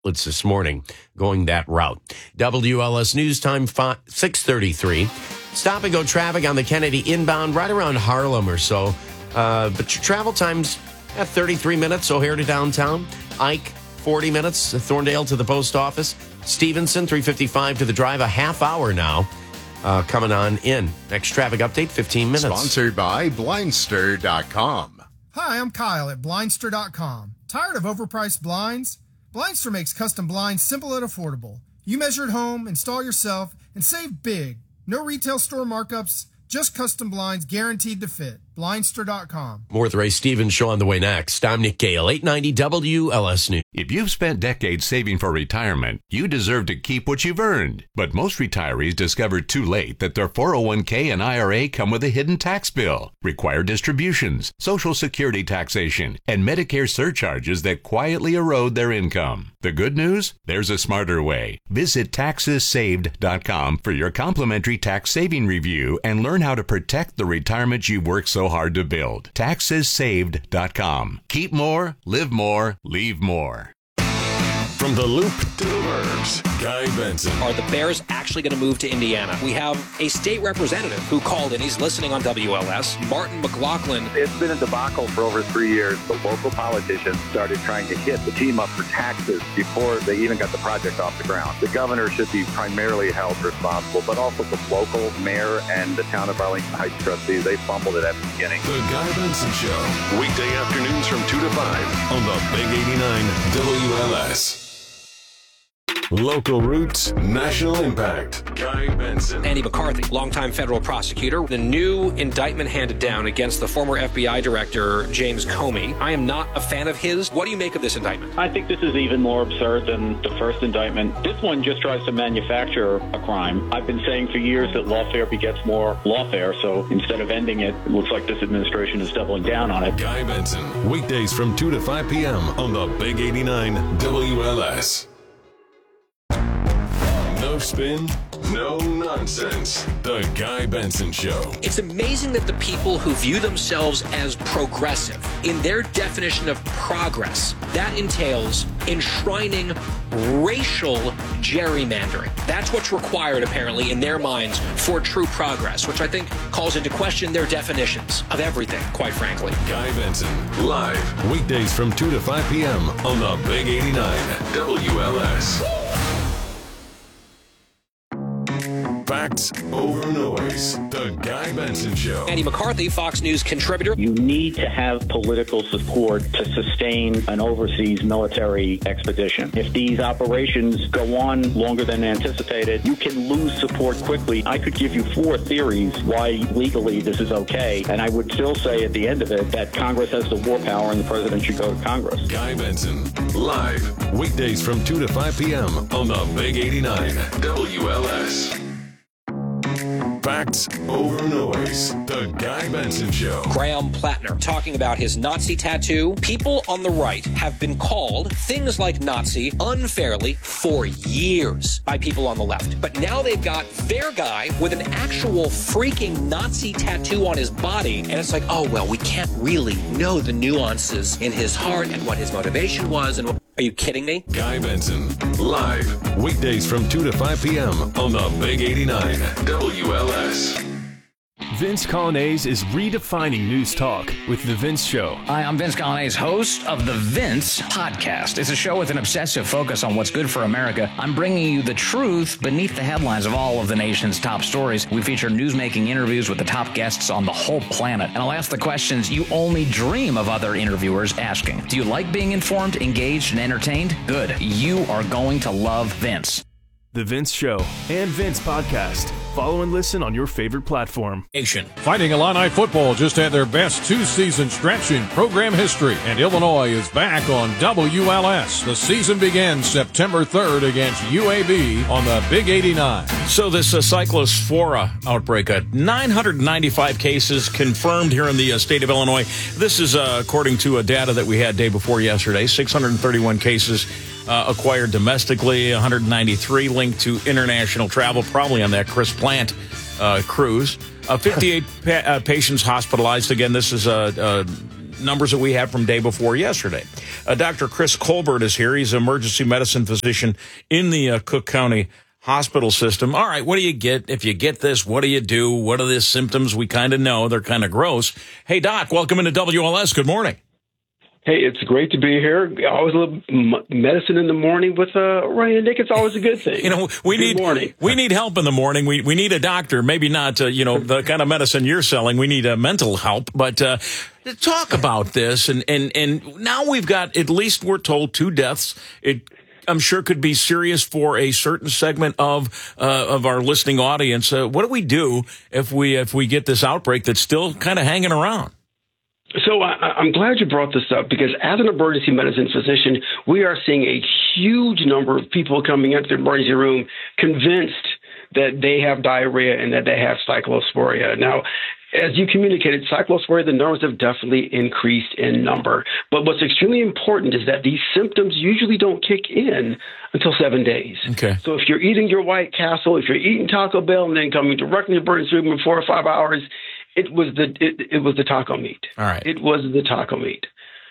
outlets this morning going that route. WLS News Time 6:33. Stop and go traffic on the Kennedy inbound right around Harlem or so. But your travel time's at 33 minutes, O'Hare to downtown. Ike, 40 minutes. Thorndale to the post office. Stevenson, 355 to the drive. A half hour now coming on in. Next traffic update, 15 minutes. Sponsored by Blindster.com. Hi, I'm Kyle at Blindster.com. Tired of overpriced blinds? Blindster makes custom blinds simple and affordable. You measure at home, install yourself, and save big. No retail store markups, just custom blinds guaranteed to fit. Blindster.com. More of the Ray Stevens Show on the way next. I'm Nick Gale, 890 WLS News. If you've spent decades saving for retirement, you deserve to keep what you've earned. But most retirees discover too late that their 401k and IRA come with a hidden tax bill, required distributions, Social Security taxation, and Medicare surcharges that quietly erode their income. The good news? There's a smarter way. Visit TaxesSaved.com for your complimentary tax saving review and learn how to protect the retirement you've worked so hard to build. TaxesSaved.com. Keep more, live more, leave more. From the Loop to the Burbs, Guy Benson. Are the Bears actually going to move to Indiana? We have a state representative who called in. He's listening on WLS. Martin McLaughlin. It's been a debacle for over 3 years. The local politicians started trying to hit the team up for taxes before they even got the project off the ground. The governor should be primarily held responsible, but also the local mayor and the town of Arlington Heights trustees. They fumbled it at the beginning. The Guy Benson Show. Weekday afternoons from 2 to 5 on the Big 89 WLS. Local roots, national impact. Guy Benson. Andy McCarthy, longtime federal prosecutor. The new indictment handed down against the former FBI director, James Comey. I am not a fan of his. What do you make of this indictment? I think this is even more absurd than the first indictment. This one just tries to manufacture a crime. I've been saying for years that lawfare begets more lawfare, so instead of ending it, it looks like this administration is doubling down on it. Guy Benson, weekdays from 2 to 5 p.m. on the Big 89 WLS. No spin, no nonsense. The Guy Benson Show. It's amazing that the people who view themselves as progressive, in their definition of progress, that entails enshrining racial gerrymandering. That's what's required, apparently, in their minds for true progress, which I think calls into question their definitions of everything, quite frankly. Guy Benson, live, weekdays from 2 to 5 p.m. on the Big 89 WLS. Facts over noise. The Guy Benson Show. Andy McCarthy, Fox News contributor. You need to have political support to sustain an overseas military expedition. If these operations go on longer than anticipated, you can lose support quickly. I could give you 4 theories why legally this is okay, and I would still say at the end of it that Congress has the war power and the president should go to Congress. Guy Benson, live, weekdays from 2 to 5 p.m. on the Big 89 WLS. Facts over noise. The Guy Benson Show. Graham Plattner talking about his Nazi tattoo. People on the right have been called things like Nazi unfairly for years by people on the left. But now they've got their guy with an actual freaking Nazi tattoo on his body. And it's like, oh, well, we can't really know the nuances in his heart and what his motivation was. And are you kidding me? Guy Benson, live, weekdays from 2 to 5 p.m. on the Big 89 WLS. Vince Colonnese is redefining news talk with The Vince Show. Hi, I'm Vince Colonnese, host of The Vince Podcast. It's a show with an obsessive focus on what's good for America. I'm bringing you the truth beneath the headlines of all of the nation's top stories. We feature newsmaking interviews with the top guests on the whole planet. And I'll ask the questions you only dream of other interviewers asking. Do you like being informed, engaged, and entertained? Good. You are going to love Vince. The Vince Show and Vince Podcast. Follow and listen on your favorite platform. Fighting Illini football just had their best 2-season stretch in program history, and Illinois is back on WLS. The season begins September 3rd against UAB on the Big 89. So this Cyclospora outbreak, 995 cases confirmed here in the state of Illinois. This is according to data that we had day before yesterday. 631 cases acquired domestically, 193 linked to international travel, probably on that Chris Plant cruise. 58 patients hospitalized. Again, this is numbers that we had from day before yesterday. Dr. Chris Colbert is here. He's an emergency medicine physician in the Cook County hospital system. All right, what do you get? If you get this, what do you do? What are the symptoms? We kind of know. They're kind of gross. Hey, Doc, welcome into WLS. Good morning. Hey, it's great to be here. Always a little medicine in the morning with Ryan and Nick. It's always a good thing. We need help in the morning. We need a doctor. Maybe not, the kind of medicine you're selling. We need mental help. But talk about this. And now we've got, at least we're told, 2 deaths. I'm sure could be serious for a certain segment of our listening audience. What do we do if we get this outbreak that's still kind of hanging around? So I'm glad you brought this up, because as an emergency medicine physician, we are seeing a huge number of people coming into the emergency room convinced that they have diarrhea and that they have cyclosporia. Now, as you communicated, cyclosporia, the numbers have definitely increased in number. But what's extremely important is that these symptoms usually don't kick in until 7 days. Okay. So if you're eating your White Castle, if you're eating Taco Bell and then coming directly to the emergency room in 4 or 5 hours, it was the taco meat. All right. It was the taco meat.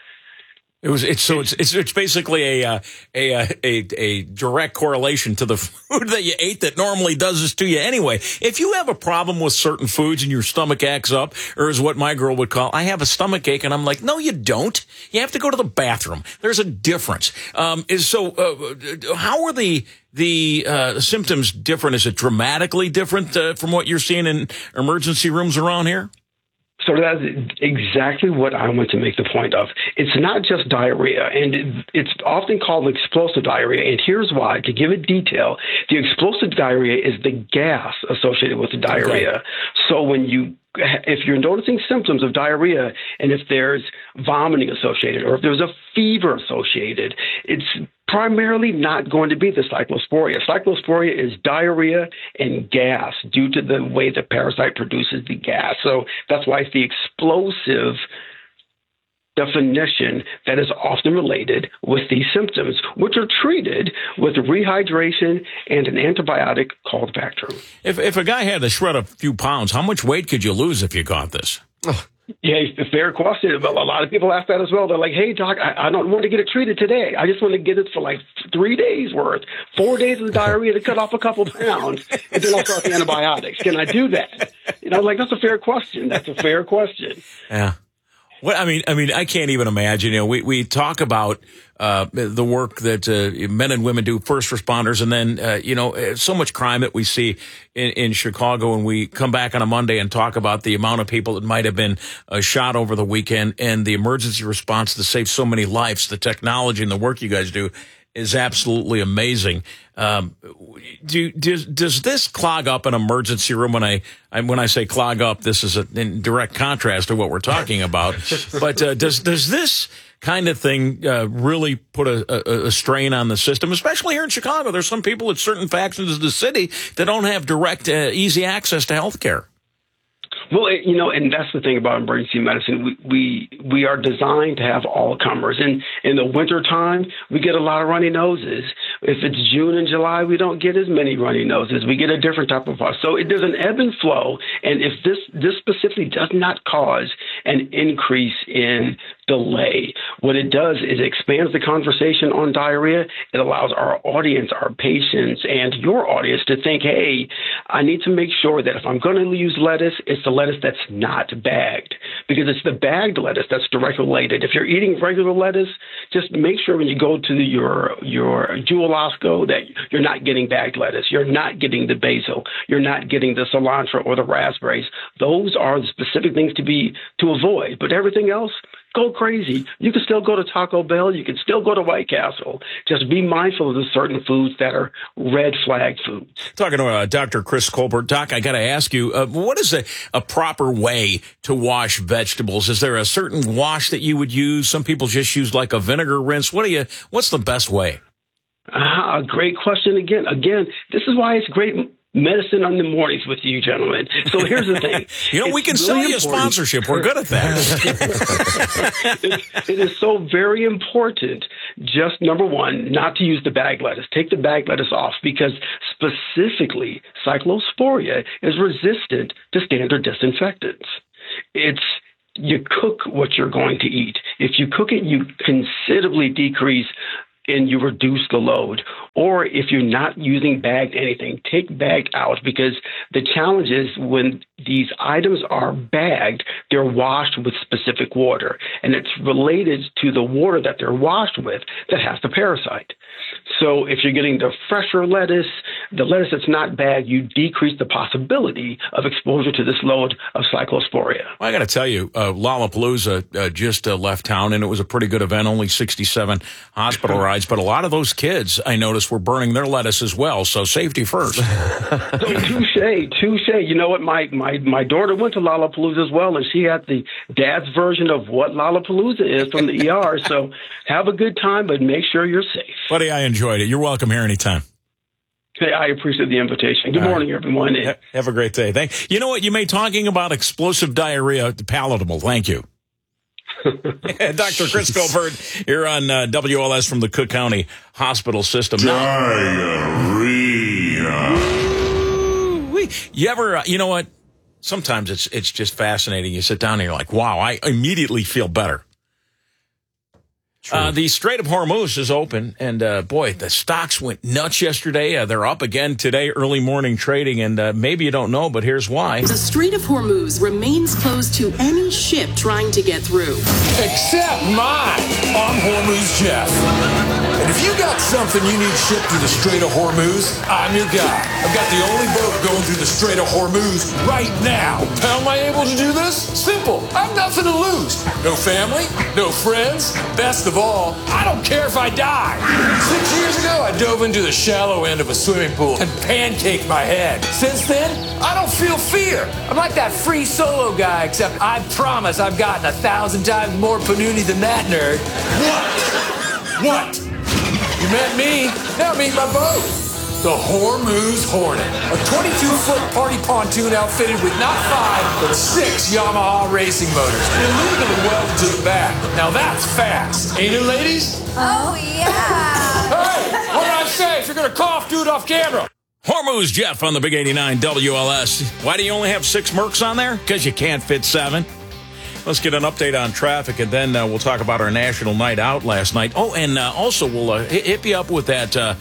It's basically a direct correlation to the food that you ate that normally does this to you anyway. If you have a problem with certain foods and your stomach acts up, or is what my girl would call, I have a stomach ache, and I'm like, no, you don't. You have to go to the bathroom. There's a difference. How are the symptoms different? Is it dramatically different from what you're seeing in emergency rooms around here? So that's exactly what I want to make the point of. It's not just diarrhea, and it's often called explosive diarrhea. And here's why. To give it detail, the explosive diarrhea is the gas associated with the diarrhea. Okay. So if you're noticing symptoms of diarrhea, and if there's vomiting associated, or if there's a fever associated, it's primarily not going to be the cyclosporia. Cyclosporia is diarrhea and gas due to the way the parasite produces the gas. So that's why it's the explosive definition that is often related with these symptoms, which are treated with rehydration and an antibiotic called Bactrim. If a guy had to shred a few pounds, how much weight could you lose if you caught this? Yeah, it's a fair question. But a lot of people ask that as well. They're like, hey, doc, I don't want to get it treated today. I just want to get it for like 3 days worth, 4 days of diarrhea to cut off a couple pounds, and then I'll start the antibiotics. Can I do that? That's a fair question. That's a fair question. Yeah. Well, I mean, I can't even imagine. We talk about the work that men and women do, first responders, and then so much crime that we see in Chicago, and we come back on a Monday and talk about the amount of people that might have been shot over the weekend, and the emergency response to save so many lives. The technology and the work you guys do is absolutely amazing. Does this clog up an emergency room? When I say clog up, this is in direct contrast to what we're talking about. But does this kind of thing really put a strain on the system, especially here in Chicago? There's some people at certain factions of the city that don't have direct, easy access to health care. Well, and that's the thing about emergency medicine. We are designed to have all comers. And in the wintertime, we get a lot of runny noses. If it's June and July, we don't get as many runny noses. We get a different type of virus. So there's an ebb and flow. And if this specifically does not cause an increase in delay, what it does is it expands the conversation on diarrhea. It allows our audience, our patients, and your audience to think, hey, I need to make sure that if I'm going to use lettuce, it's the lettuce that's not bagged, because it's the bagged lettuce that's directly related. If you're eating regular lettuce, just make sure when you go to your Jewel Osco that you're not getting bagged lettuce. You're not getting the basil. You're not getting the cilantro or the raspberries. Those are the specific things to avoid. But everything else, go crazy. You can still go to Taco Bell. You can still go to White Castle. Just be mindful of the certain foods that are red flag foods. Talking to Dr. Chris Colbert. Doc, I got to ask you, what is a proper way to wash vegetables? Is there a certain wash that you would use? Some people just use like a vinegar rinse. What's the best way? Great question again. This is why it's great medicine on the mornings with you gentlemen. So here's the thing. We can sell you a sponsorship. We're good at that. It is so very important, just number one, not to use the bagged lettuce. Take the bagged lettuce off, because specifically cyclosporia is resistant to standard disinfectants. It's you cook what you're going to eat. If you cook it, you considerably decrease and you reduce the load. Or if you're not using bagged anything, take bagged out, because the challenge is when these items are bagged, they're washed with specific water. And it's related to the water that they're washed with that has the parasite. So if you're getting the fresher lettuce, the lettuce that's not bagged, you decrease the possibility of exposure to this load of Cyclosporia. Well, I got to tell you, Lollapalooza just left town, and it was a pretty good event, only 67 hospital rides. But a lot of those kids, I noticed, were burning their lettuce as well. So safety first. So touche. You know what? My daughter went to Lollapalooza as well, and she had the dad's version of what Lollapalooza is from the ER. So have a good time, but make sure you're safe. Buddy, I enjoyed it. You're welcome here anytime. Hey, I appreciate the invitation. Good morning, everyone. Have a great day. You know what? You made talking about explosive diarrhea palatable. Thank you. Dr. Chris Colbert here on WLS from the Cook County Hospital System. You ever, you know what? Sometimes it's just fascinating. You sit down and you're like, wow, I immediately feel better. The Strait of Hormuz is open, and boy, the stocks went nuts yesterday. They're up again today, early morning trading, and maybe you don't know, but here's why. The Strait of Hormuz remains closed to any ship trying to get through. Except mine. I'm Hormuz Jeff. And if you got something you need shipped through the Strait of Hormuz, I'm your guy. I've got the only boat going through the Strait of Hormuz right now. How am I able to do this? Simple. I have nothing to lose. No family, no friends. Best of all, I don't care if I die. 6 years ago, I dove into the shallow end of a swimming pool and pancaked my head. Since then, I don't feel fear. I'm like that free solo guy, except I promise I've gotten 1,000 times more panini than that nerd. What? You met me, now meet my boat. The Hormuz Hornet, a 22-foot party pontoon outfitted with not 5, but 6 Yamaha racing motors, illegally welded to the back. Now that's fast, ain't it, ladies? Oh, yeah. Hey, what did I say? If you're going to cough, do it off camera. Hormuz Jeff on the Big 89 WLS. Why do you only have 6 Mercs on there? Because you can't fit 7. Let's get an update on traffic, and then we'll talk about our national night out last night. Oh, and also we'll hit you up with that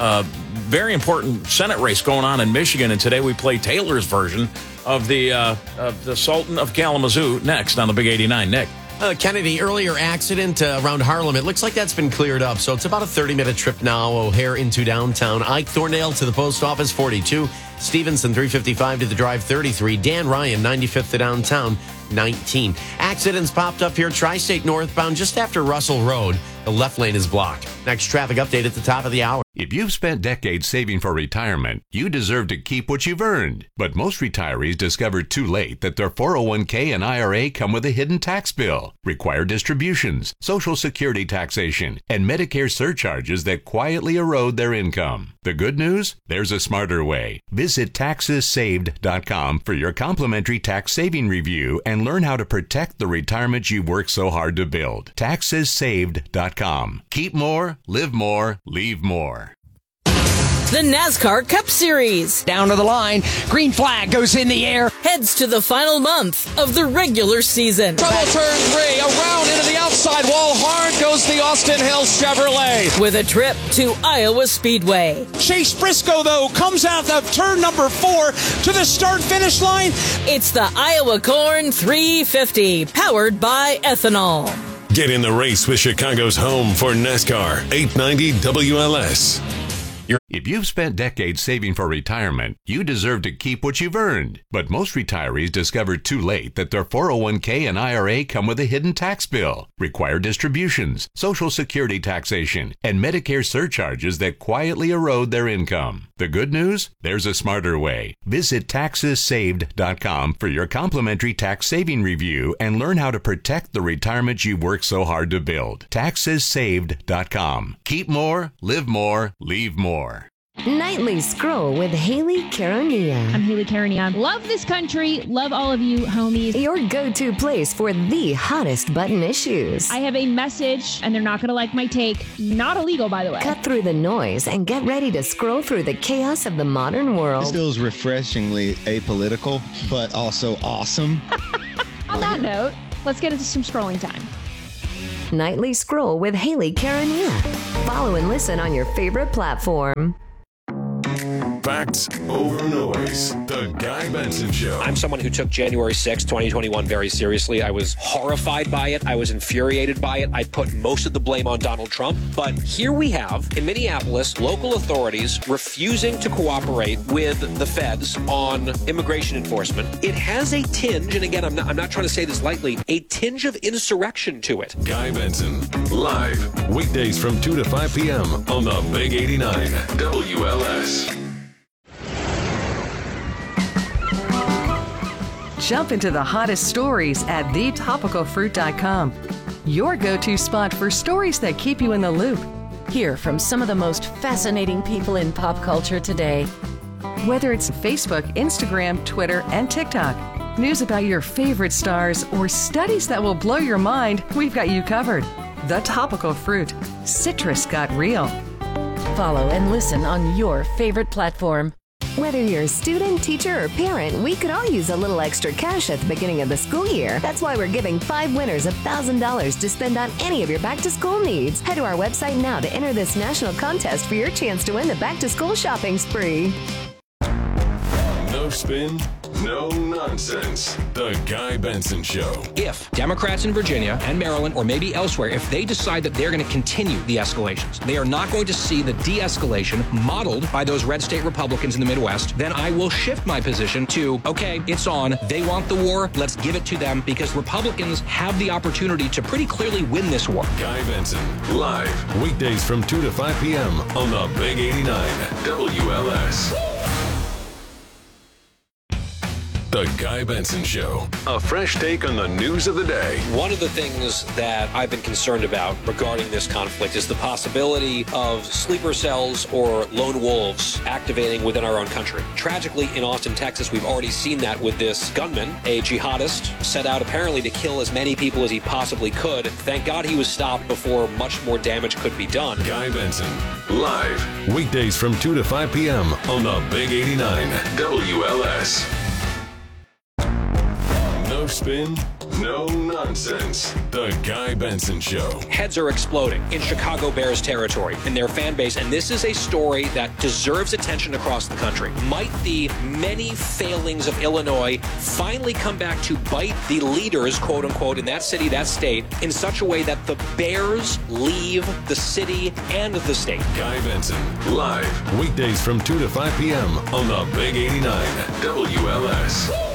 very important Senate race going on in Michigan. And today we play Taylor's version of the Sultan of Kalamazoo next on the Big 89. Nick. Kennedy, earlier accident around Harlem. It looks like that's been cleared up. So it's about a 30-minute trip now. O'Hare into downtown. Ike Thorndale to the post office, 42. Stevenson, 355 to the drive, 33. Dan Ryan, 95th to downtown, 19. Accidents popped up here. Tri-State northbound just after Russell Road. The left lane is blocked. Next traffic update at the top of the hour. If you've spent decades saving for retirement, you deserve to keep what you've earned. But most retirees discover too late that their 401k and IRA come with a hidden tax bill, required distributions, Social Security taxation, and Medicare surcharges that quietly erode their income. The good news? There's a smarter way. Visit TaxesSaved.com for your complimentary tax saving review and learn how to protect the retirement you've worked so hard to build. TaxesSaved.com. Keep more, live more, leave more. The NASCAR Cup Series. Down to the line. Green flag goes in the air. Heads to the final month of the regular season. Trouble turn 3. Around into the outside wall. Hard goes the Austin Hill Chevrolet. With a trip to Iowa Speedway. Chase Briscoe, though, comes out of turn number 4 to the start-finish line. It's the Iowa Corn 350, powered by ethanol. Get in the race with Chicago's home for NASCAR, 890 WLS. If you've spent decades saving for retirement, you deserve to keep what you've earned. But most retirees discover too late that their 401k and IRA come with a hidden tax bill, required distributions, Social Security taxation, and Medicare surcharges that quietly erode their income. The good news? There's a smarter way. Visit TaxesSaved.com for your complimentary tax saving review and learn how to protect the retirement you've worked so hard to build. TaxesSaved.com. Keep more, live more, leave more. Nightly Scroll with Haley Caronia. I'm Haley Caronia. Love this country. Love all of you, homies. Your go-to place for the hottest button issues. I have a message, and they're not going to like my take. Not illegal, by the way. Cut through the noise and get ready to scroll through the chaos of the modern world. This feels refreshingly apolitical, but also awesome. On that note, let's get into some scrolling time. Nightly Scroll with Haley Karania. Follow and listen on your favorite platform. Facts over noise. The Guy Benson Show. I'm someone who took January 6, 2021 very seriously. I was horrified by it. I was infuriated by it. I put most of the blame on Donald Trump. But here we have, in Minneapolis, local authorities refusing to cooperate with the feds on immigration enforcement. It has a tinge, and again, I'm not trying to say this lightly, a tinge of insurrection to it. Guy Benson, live, weekdays from 2 to 5 p.m. on the Big 89 WLS. Jump into the hottest stories at thetopicalfruit.com. Your go-to spot for stories that keep you in the loop. Hear from some of the most fascinating people in pop culture today. Whether it's Facebook, Instagram, Twitter, and TikTok, news about your favorite stars, or studies that will blow your mind, we've got you covered. The Topical Fruit. Citrus got real. Follow and listen on your favorite platform. Whether you're a student, teacher, or parent, we could all use a little extra cash at the beginning of the school year. That's why we're giving 5 winners $1,000 to spend on any of your back-to-school needs. Head to our website now to enter this national contest for your chance to win the back-to-school shopping spree. No spin, no nonsense. The Guy Benson Show. If Democrats in Virginia and Maryland, or maybe elsewhere, if they decide that they're going to continue the escalations, they are not going to see the de-escalation modeled by those red state Republicans in the Midwest, then I will shift my position to, okay, it's on. They want the war. Let's give it to them, because Republicans have the opportunity to pretty clearly win this war. Guy Benson, live, weekdays from 2 to 5 p.m. on the Big 89 WLS. The Guy Benson Show. A fresh take on the news of the day. One of the things that I've been concerned about regarding this conflict is the possibility of sleeper cells or lone wolves activating within our own country. Tragically, in Austin, Texas, we've already seen that with this gunman, a jihadist, set out apparently to kill as many people as he possibly could. Thank God he was stopped before much more damage could be done. Guy Benson, live, weekdays from 2 to 5 p.m. on the Big 89 WLS. No spin, no nonsense. The Guy Benson Show. Heads are exploding in Chicago Bears territory, in their fan base, and this is a story that deserves attention across the country. Might the many failings of Illinois finally come back to bite the leaders, quote unquote, in that city, that state, in such a way that the Bears leave the city and the state? Guy Benson, live, weekdays from 2 to 5 p.m. on the Big 89 WLS.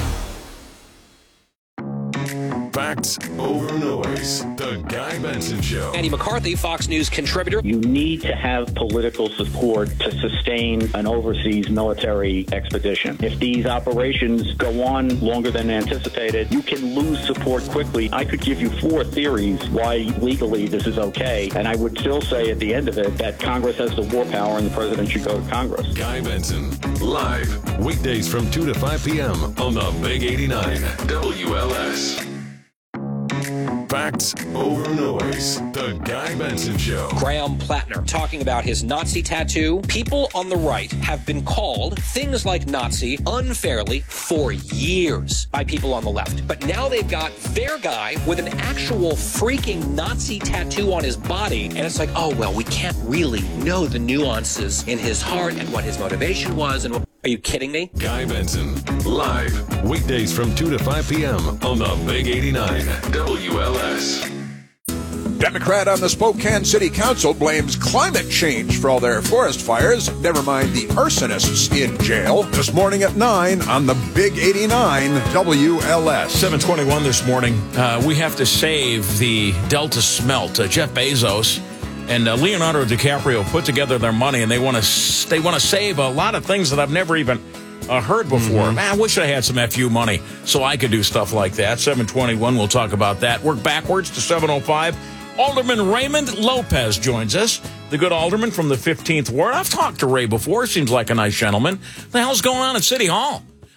Facts over noise. The Guy Benson Show. Andy McCarthy, Fox News contributor. You need to have political support to sustain an overseas military expedition. If these operations go on longer than anticipated, you can lose support quickly. I could give you 4 theories why legally this is okay, and I would still say at the end of it that Congress has the war power and the president should go to Congress. Guy Benson, live, weekdays from 2 to 5 p.m. on the Big 89 WLS. Facts over noise. The Guy Benson Show. Graham Plattner talking about his Nazi tattoo. People on the right have been called things like Nazi unfairly for years by people on the left. But now they've got their guy with an actual freaking Nazi tattoo on his body. And it's like, oh, well, we can't really know the nuances in his heart and what his motivation was. And are you kidding me? Guy Benson, live, weekdays from 2 to 5 p.m. on the Big 89 WLS. Democrat on the Spokane City Council blames climate change for all their forest fires. Never mind the arsonists in jail. This morning at 9 on the Big 89 WLS. 7:21 this morning. We have to save the Delta smelt. Jeff Bezos and Leonardo DiCaprio put together their money, and they want to save a lot of things that I've never even heard before. Man, I wish I had some FU money so I could do stuff like that. 7:21, we'll talk about that. Work backwards to 7:05. Alderman Raymond Lopez joins us, the good alderman from the 15th Ward. I've talked to Ray before. Seems like a nice gentleman. What the hell's going on at City Hall?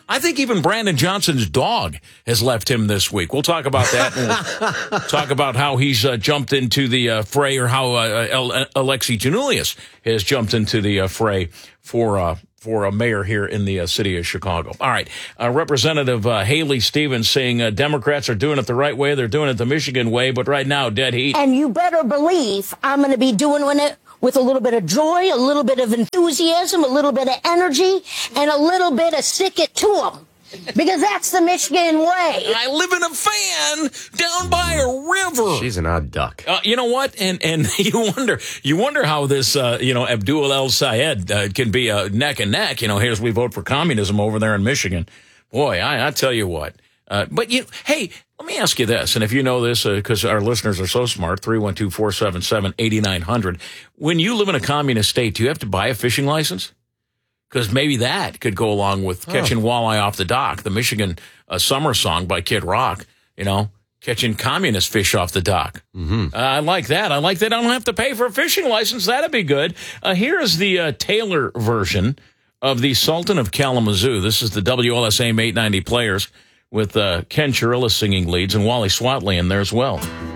I think even Brandon Johnson's dog has left him this week. We'll talk about that. We'll talk about how he's jumped into the fray, or how Alexi Giannoulias has jumped into the fray for a mayor here in the city of Chicago. All right. Representative Haley Stevens saying Democrats are doing it the right way. They're doing it the Michigan way, but right now, dead heat. And you better believe I'm going to be doing it with a little bit of joy, a little bit of enthusiasm, a little bit of energy, and a little bit of stick it to them. Because that's the Michigan way. I live in a van down by a river. She's an odd duck. You know what? And you wonder how this, Abdul El Sayed can be neck and neck. Here's we vote for communism over there in Michigan. Boy, I tell you what. But hey, let me ask you this, and if you know this, because our listeners are so smart, 312-477-8900. When you live in a communist state, do you have to buy a fishing license? Because maybe that could go along with catching walleye off the dock. The Michigan summer song by Kid Rock, catching communist fish off the dock. Mm-hmm. I like that. I don't have to pay for a fishing license. That'd be good. Here is the Taylor version of the Sultan of Kalamazoo. This is the WLS AIM 890 Players with Ken Chirillis singing leads and Wally Swatley in there as well.